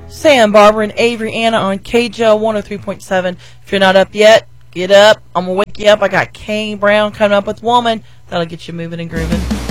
Sam, Barbara, and Avery Anna on KJL 103.7. If you're not up yet, get up. I'm going to wake you up. I got Kane Brown coming up with Woman. That'll get you moving and grooving.